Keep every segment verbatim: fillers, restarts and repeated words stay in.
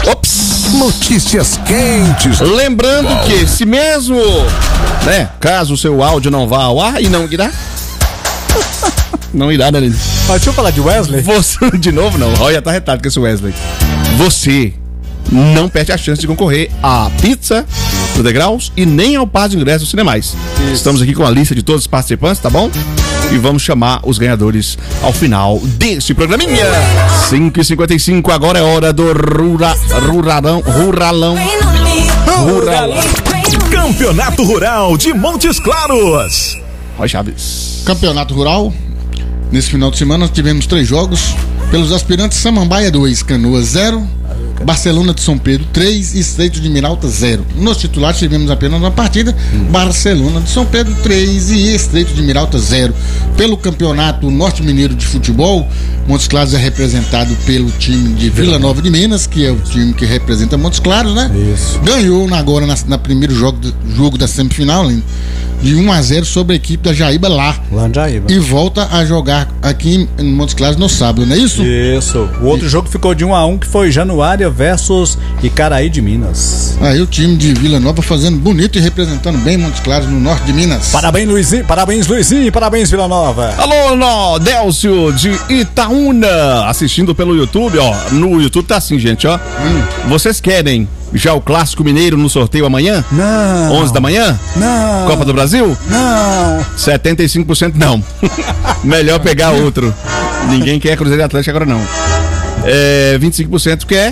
Ops! Notícias quentes. Lembrando Uau. que se mesmo, né, caso o seu áudio não vá ao ar, e não irá, não irá, né, Lili? Mas deixa eu falar de Wesley. Você, de novo não, olha, tá retado com esse Wesley. Você não perde a chance de concorrer à pizza do Degraus e nem ao par de ingressos do Cinemais. Isso. Estamos aqui com a lista de todos os participantes, tá bom? E vamos chamar os ganhadores ao final deste programinha. cinco e cinquenta e cinco, agora é hora do rura, Ruralão. Ruralão. Ruralão. Campeonato Rural de Montes Claros. Oi, Chaves. Campeonato Rural. Nesse final de semana tivemos três jogos. Pelos aspirantes, Samambaia dois, Canoas zero, Barcelona de São Pedro três e Estreito de Miralta zero. Nos titulares tivemos apenas uma partida, hum. Barcelona de São Pedro três e Estreito de Miralta zero. Pelo Campeonato Norte Mineiro de Futebol, Montes Claros é representado pelo time de Vila Nova de Minas, que é o time que representa Montes Claros, né? Isso. Ganhou agora na, na primeiro jogo, jogo da semifinal, hein? De um a zero sobre a equipe da Jaíba lá. Lá na Jaíba. E volta a jogar aqui em Montes Claros no sábado, não é isso? Isso. O outro e... jogo ficou de um a um, que foi Januária versus Icaraí de Minas. Aí o time de Vila Nova fazendo bonito e representando bem Montes Claros no norte de Minas. Parabéns, Luizinho. Parabéns, Luizinho. Parabéns, Vila Nova. Alô, no, Délcio de Itaúna, assistindo pelo YouTube, ó. No YouTube tá assim, gente, ó. Hum. Vocês querem já o Clássico Mineiro no sorteio amanhã? Não. onze da manhã? Não. Copa do Brasil? Não. setenta e cinco por cento não. Melhor pegar outro. Ninguém quer Cruzeiro e Atlético agora não. É, vinte e cinco por cento quer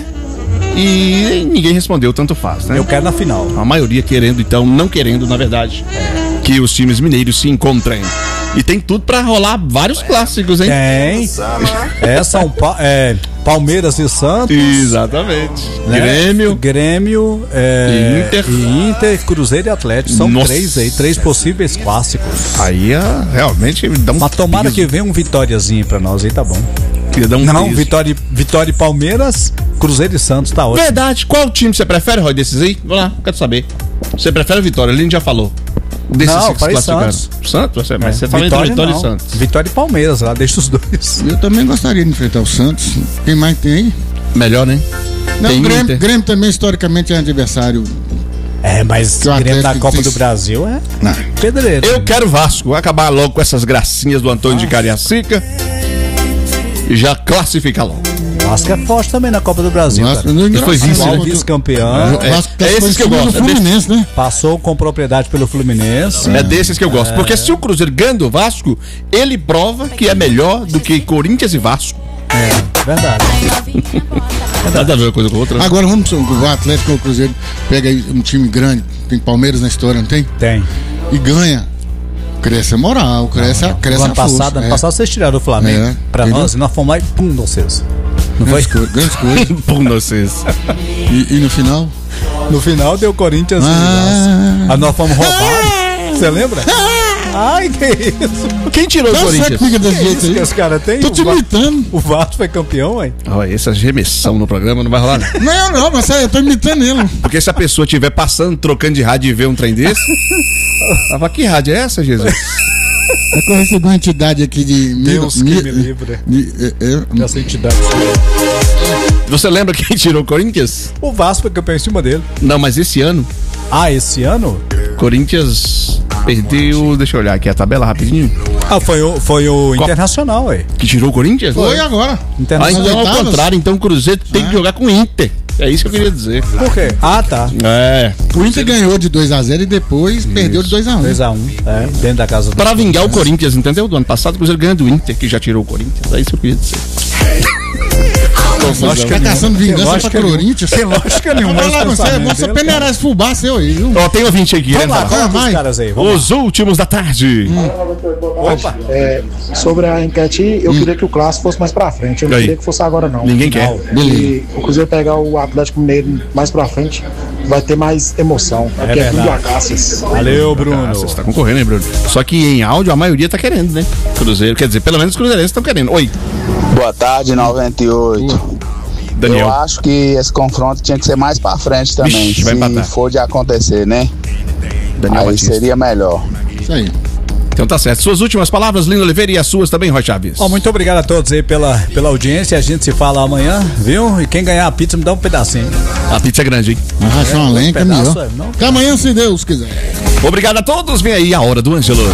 e ninguém respondeu, tanto faz, né? Eu quero na final. A maioria querendo, então, não querendo, na verdade, é. que os times mineiros se encontrem. E tem tudo pra rolar vários clássicos, hein? Tem. É, São pa- é, Palmeiras e Santos. Exatamente. Né? Grêmio. Grêmio. É, e Inter. E Inter, Cruzeiro e Atlético. São Nossa. três aí, três possíveis clássicos. Aí é, realmente dá um. Mas tomara piso. que venha um vitóriazinho pra nós aí, tá bom. Dar um Não, Vitória, Vitória e Palmeiras, Cruzeiro e Santos, tá ótimo. Verdade. Qual time você prefere, Roy, desses aí? Vamos lá, quero saber. Você prefere Vitória? A gente já falou. Desses não, falei Santos. Santos? Mas é. você fala Vitória, entre Vitória não. e Santos. Vitória e Palmeiras, lá, deixa os dois. Eu também gostaria de enfrentar o Santos. Quem mais tem aí? Melhor, né? Não, o Grêmio, Grêmio também historicamente é adversário. É, mas o Grêmio da Copa do Brasil é não. pedreiro. Eu quero Vasco. Vou acabar logo com essas gracinhas do Antônio ah. de Cariacica e já classificar logo. Vasco é forte também na Copa do Brasil. Vasco, ele foi vice, né? vice-campeão. É, é, é esses que eu gosto. Fluminense, né? Passou com propriedade pelo Fluminense. É, é desses que eu gosto. É. Porque se o Cruzeiro ganha do Vasco, ele prova que é melhor do que Corinthians e Vasco. É, verdade. Nada a ver uma coisa com outra. Agora vamos pro o Atlético ou o Cruzeiro. Pega aí um time grande. Tem Palmeiras na história, não tem? Tem. E ganha. Cresce a moral, cresce, não, não. a, cresce ano a passado, força. Ano é. passado vocês tiraram o Flamengo é. pra Entendeu? nós e nós fomos lá e pum, vocês. Não grandes foi? Grandes coisas. Pum, vocês. E, e no final? No final deu Corinthians ah. e a nós fomos roubados. Você ah. lembra? Ah. Ai, que isso? Quem tirou o Corinthians? Fica desse que jeito isso aí? que esse cara tem? Tô te imitando. O Vasco foi campeão, ué. Olha, essa gemessão no programa não vai rolar, não. Não, não, mas eu tô imitando ele. Porque se a pessoa estiver passando, trocando de rádio e ver um trem desse, ela fala, que rádio é essa, Jesus? É que eu recebi uma entidade aqui de... Deus mi, que me livre. De, é, é, essa entidade. Você lembra quem tirou o Corinthians? O Vasco foi campeão em cima dele. Não, mas esse ano. Ah, esse ano? Corinthians perdeu... Deixa eu olhar aqui a tabela rapidinho. Ah, foi o, foi o Internacional, ué. Que tirou o Corinthians? Foi agora. Ah, então ao contrário. Então o Cruzeiro tem ah. que jogar com o Inter. É isso que eu queria dizer. Por quê? Ah, tá. É. O Inter ganhou de dois a zero e depois isso. perdeu de dois a um. dois a um, é, dentro da casa do Pra vingar o Corinthians, entendeu? Do ano passado o Cruzeiro ganhou do Inter, que já tirou o Corinthians. É isso que eu queria dizer. Lógica, tá caçando vingança pra Corinthians. Tem lógica nenhuma. Vamos lá, você, você peneirar esse fubá seu aí, viu? Ó, tem ouvinte aqui, vamos lá, vamos lá, caras aí. Vamos os lá. Últimos da tarde. Hum. Opa. É, sobre a enquete, eu hum. queria que o clássico fosse mais pra frente. Eu não queria que fosse agora, não. Ninguém quer. E o Cruzeiro pegar o Atlético Mineiro mais pra frente, vai ter mais emoção. É aqui é tudo Acácias. Valeu, Bruno. Você tá concorrendo, hein, Bruno? Só que em áudio a maioria tá querendo, né? Cruzeiro, quer dizer, pelo menos os cruzeirenses estão querendo. Oi. Boa tarde, noventa e oito. Daniel. Eu acho que esse confronto tinha que ser mais pra frente também. Vixe, se for de acontecer, né? Daniel aí Batista. seria melhor. Isso aí. Então tá certo. Suas últimas palavras, Lino Oliveira, e as suas também, Roy Chaves. Ó, muito obrigado a todos aí pela, pela audiência. A gente se fala amanhã, viu? E quem ganhar a pizza me dá um pedacinho. A pizza é grande, hein? Arrachar uma lenca, um pedaço, melhor. é, não. Até amanhã, se Deus quiser. Obrigado a todos. Vem aí a Hora do Ângelos.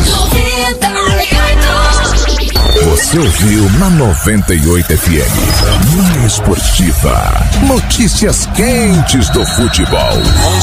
Você ouviu na noventa e oito F M. Mais esportiva. Notícias quentes do futebol.